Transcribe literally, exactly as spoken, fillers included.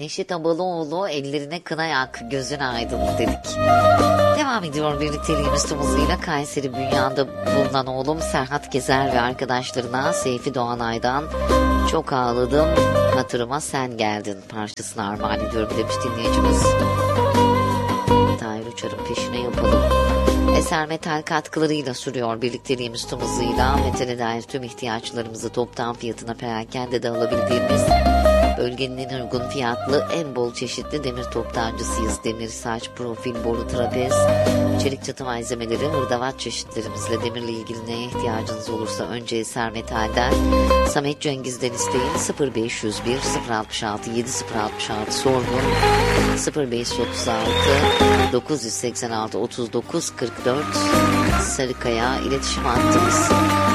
Neşet Abalıoğlu ellerine kına yak, gözün aydın dedik. Devam ediyor birlikteliğimiz Tumuzlu'yla. Kayseri Bünyan'da bulunan oğlum Serhat Gezer ve arkadaşlarına Seyfi Doğanay'dan çok ağladım, hatırıma sen geldin parçasını armağan ediyorum demiş dinleyicimiz. Tahir Uçar'ın peşine yapalım. Eser Metal katkılarıyla sürüyor birlikteliğimiz Tumuzlu'yla. Metale dair tüm ihtiyaçlarımızı toptan fiyatına perakende de alabildiğimiz bölgenin en uygun fiyatlı, en bol çeşitli demir toptancısıyız. Demir, saç, profil, boru, trapez, çelik çatı malzemeleri, hırdavat çeşitlerimizle demirle ilgili neye ihtiyacınız olursa önce Eser Metal'den Samet Cengiz'den isteyin. sıfır beş yüz bir sıfır altmış altı yedi sıfır altmış altı sorgun sıfır beş otuz altı dokuz yüz seksen altı otuz dokuz kırk dört Sarıkaya iletişim hattımız.